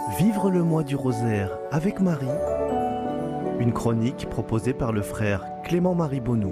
Vivre le mois du rosaire avec Marie, une chronique proposée par le frère Clément-Marie Bonnou.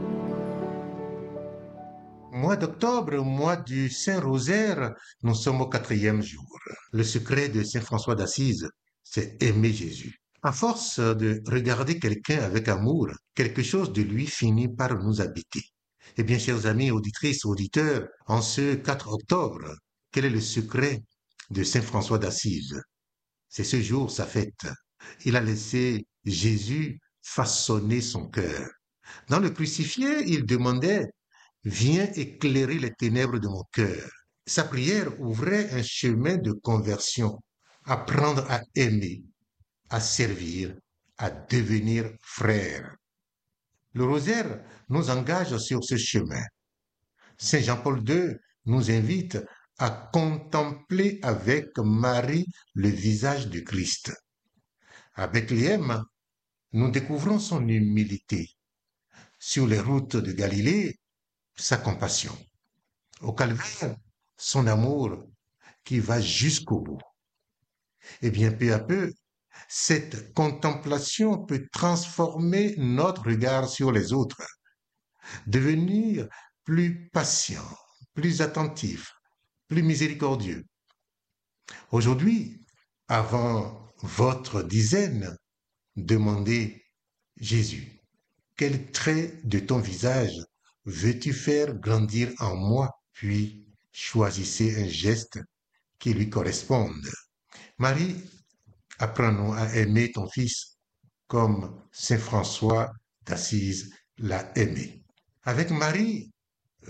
Mois d'octobre, mois du Saint-Rosaire, nous sommes au quatrième jour. Le secret de Saint François d'Assise, c'est aimer Jésus. À force de regarder quelqu'un avec amour, quelque chose de lui finit par nous habiter. Eh bien, chers amis, auditrices, auditeurs, en ce 4 octobre, quel est le secret de Saint François d'Assise? C'est ce jour, sa fête. Il a laissé Jésus façonner son cœur. Dans le crucifié, il demandait: viens éclairer les ténèbres de mon cœur. Sa prière ouvrait un chemin de conversion, apprendre à aimer, à servir, à devenir frère. Le rosaire nous engage sur ce chemin. Saint Jean-Paul II nous invite à contempler avec Marie le visage du Christ. À Bethléem, nous découvrons son humilité. Sur les routes de Galilée, sa compassion. Au calvaire, son amour qui va jusqu'au bout. Et bien, peu à peu, cette contemplation peut transformer notre regard sur les autres, devenir plus patient, plus attentif, plus miséricordieux. Aujourd'hui, avant votre dizaine, demandez: Jésus, quel trait de ton visage veux-tu faire grandir en moi? Puis choisissez un geste qui lui corresponde. Marie, apprends-nous à aimer ton Fils comme Saint François d'Assise l'a aimé. Avec Marie,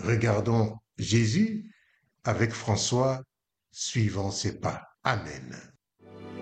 regardons Jésus. Avec François, suivons ses pas. Amen.